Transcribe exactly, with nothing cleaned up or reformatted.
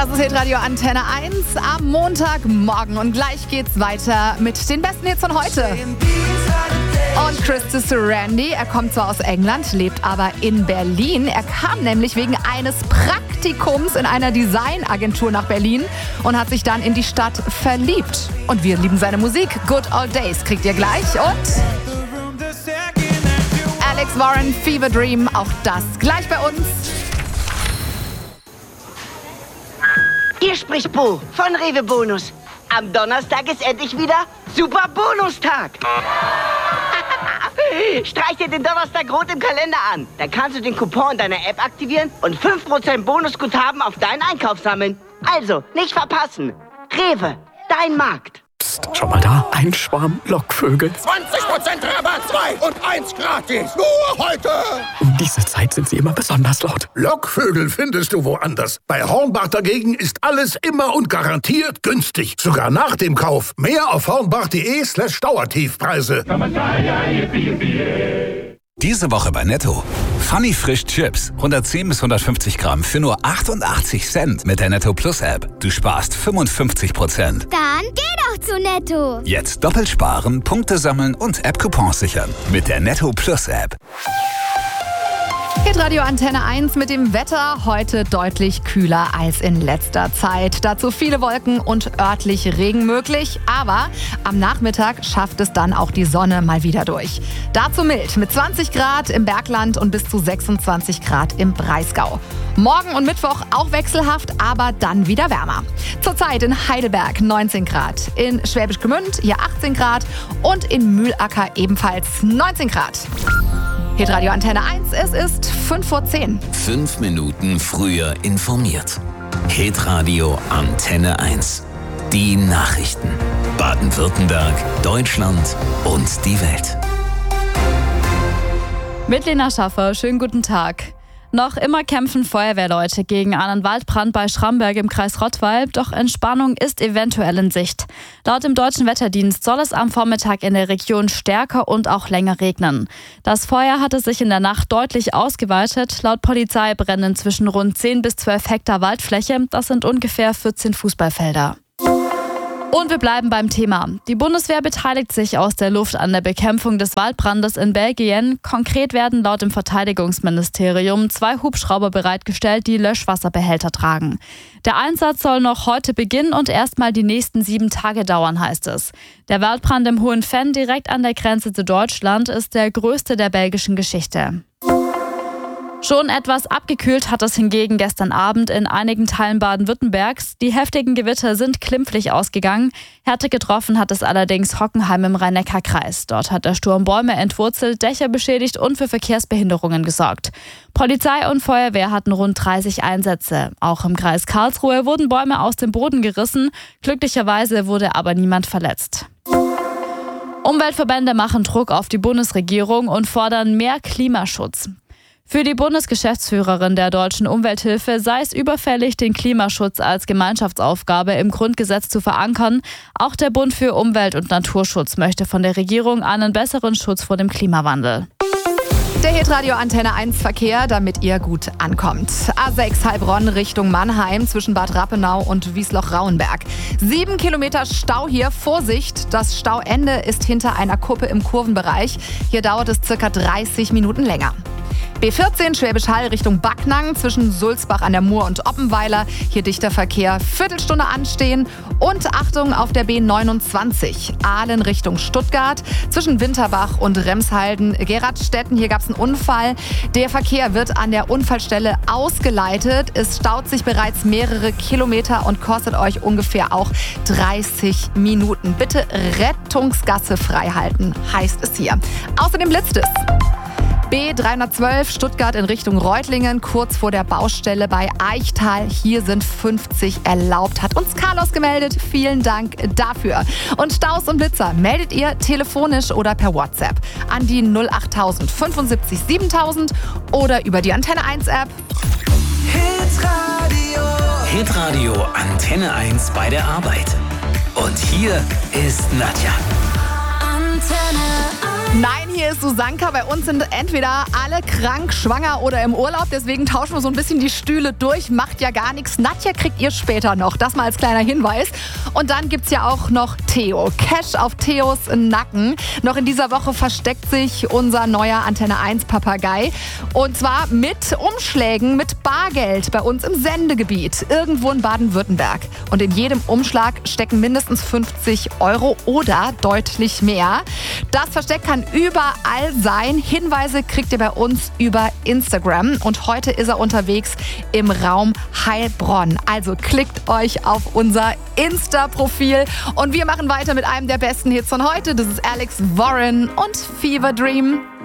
Das ist Hitradio Antenne eins am Montagmorgen und gleich geht's weiter mit den besten Hits von heute. Und Chris Randy, er kommt zwar aus England, lebt aber in Berlin. Er kam nämlich wegen eines Praktikums in einer Designagentur nach Berlin und hat sich dann in die Stadt verliebt. Und wir lieben seine Musik. Good Old Days kriegt ihr gleich. Und Alex Warren, Fever Dream, auch das gleich bei uns. Hier spricht Bo von Rewe Bonus. Am Donnerstag ist endlich wieder Super Bonustag. Streich dir den Donnerstag rot im Kalender an. Dann kannst du den Coupon deiner App aktivieren und fünf Prozent Bonusguthaben auf deinen Einkauf sammeln. Also, nicht verpassen. Rewe, dein Markt. Psst, schon mal da? Ein Schwarm Lockvögel. zwanzig Prozent Rabatt, zwei und eins gratis. Nur heute. Um diese Zeit sind sie immer besonders laut. Lockvögel findest du woanders. Bei Hornbach dagegen ist alles immer und garantiert günstig. Sogar nach dem Kauf. Mehr auf hornbach.de slash Dauertiefpreise. Diese Woche bei Netto. Funny Frisch Chips. hundertzehn bis hundertfünfzig Gramm für nur achtundachtzig Cent mit der Netto Plus App. Du sparst fünfundfünfzig Prozent. Dann geh doch zu Netto. Jetzt doppelt sparen, Punkte sammeln und App-Coupons sichern. Mit der Netto Plus App. Hitradio Antenne eins mit dem Wetter. Heute deutlich kühler als in letzter Zeit. Dazu viele Wolken und örtlich Regen möglich. Aber am Nachmittag schafft es dann auch die Sonne mal wieder durch. Dazu mild mit zwanzig Grad im Bergland und bis zu sechsundzwanzig Grad im Breisgau. Morgen und Mittwoch auch wechselhaft, aber dann wieder wärmer. Zurzeit in Heidelberg neunzehn Grad, in Schwäbisch Gmünd hier achtzehn Grad und in Mühlacker ebenfalls neunzehn Grad. Hitradio Antenne eins, es ist fünf vor zehn. Fünf Minuten früher informiert. Hitradio Antenne eins. Die Nachrichten. Baden-Württemberg, Deutschland und die Welt. Mit Lena Schaffer, schönen guten Tag. Noch immer kämpfen Feuerwehrleute gegen einen Waldbrand bei Schramberg im Kreis Rottweil, doch Entspannung ist eventuell in Sicht. Laut dem Deutschen Wetterdienst soll es am Vormittag in der Region stärker und auch länger regnen. Das Feuer hatte sich in der Nacht deutlich ausgeweitet. Laut Polizei brennen inzwischen rund zehn bis zwölf Hektar Waldfläche. Das sind ungefähr vierzehn Fußballfelder. Und wir bleiben beim Thema. Die Bundeswehr beteiligt sich aus der Luft an der Bekämpfung des Waldbrandes in Belgien. Konkret werden laut dem Verteidigungsministerium zwei Hubschrauber bereitgestellt, die Löschwasserbehälter tragen. Der Einsatz soll noch heute beginnen und erstmal die nächsten sieben Tage dauern, heißt es. Der Waldbrand im Hohen Venn direkt an der Grenze zu Deutschland ist der größte der belgischen Geschichte. Schon etwas abgekühlt hat es hingegen gestern Abend in einigen Teilen Baden-Württembergs. Die heftigen Gewitter sind klimpflich ausgegangen. Härte getroffen hat es allerdings Hockenheim im Rhein-Neckar-Kreis. Dort hat der Sturm Bäume entwurzelt, Dächer beschädigt und für Verkehrsbehinderungen gesorgt. Polizei und Feuerwehr hatten rund dreißig Einsätze. Auch im Kreis Karlsruhe wurden Bäume aus dem Boden gerissen. Glücklicherweise wurde aber niemand verletzt. Umweltverbände machen Druck auf die Bundesregierung und fordern mehr Klimaschutz. Für die Bundesgeschäftsführerin der Deutschen Umwelthilfe sei es überfällig, den Klimaschutz als Gemeinschaftsaufgabe im Grundgesetz zu verankern. Auch der Bund für Umwelt- und Naturschutz möchte von der Regierung einen besseren Schutz vor dem Klimawandel. Der Hitradio Antenne eins Verkehr, damit ihr gut ankommt. A sechs Heilbronn Richtung Mannheim zwischen Bad Rappenau und Wiesloch-Rauenberg. Sieben Kilometer Stau hier. Vorsicht, das Stauende ist hinter einer Kuppe im Kurvenbereich. Hier dauert es circa dreißig Minuten länger. B vierzehn Schwäbisch Hall Richtung Backnang zwischen Sulzbach an der Mur und Oppenweiler. Hier dichter Verkehr, Viertelstunde anstehen. Und Achtung auf der B neunundzwanzig Ahlen Richtung Stuttgart zwischen Winterbach und Remshalden. Geradstetten, hier gab es einen Unfall. Der Verkehr wird an der Unfallstelle ausgeleitet. Es staut sich bereits mehrere Kilometer und kostet euch ungefähr auch dreißig Minuten. Bitte Rettungsgasse frei halten, heißt es hier. Außerdem blitzt es. B dreihundertzwölf Stuttgart in Richtung Reutlingen, kurz vor der Baustelle bei Eichtal. Hier sind fünfzig erlaubt, hat uns Carlos gemeldet. Vielen Dank dafür. Und Staus und Blitzer meldet ihr telefonisch oder per WhatsApp an die null acht null null fünfundsiebzig siebentausend oder über die Antenne eins App. Hitradio. Hitradio Antenne eins bei der Arbeit. Und hier ist Nadja. Nein, hier hier ist Susanka. Bei uns sind entweder alle krank, schwanger oder im Urlaub. Deswegen tauschen wir so ein bisschen die Stühle durch. Macht ja gar nichts. Nadja kriegt ihr später noch. Das mal als kleiner Hinweis. Und dann gibt's ja auch noch Theo. Cash auf Theos Nacken. Noch in dieser Woche versteckt sich unser neuer Antenne eins Papagei. Und zwar mit Umschlägen, mit Bargeld bei uns im Sendegebiet. Irgendwo in Baden-Württemberg. Und in jedem Umschlag stecken mindestens fünfzig Euro oder deutlich mehr. Das Versteck kann überall sein. Hinweise kriegt ihr bei uns über Instagram. Und heute ist er unterwegs im Raum Heilbronn. Also klickt euch auf unser Insta-Profil. Und wir machen weiter mit einem der besten Hits von heute. Das ist Alex Warren und Fever Dream.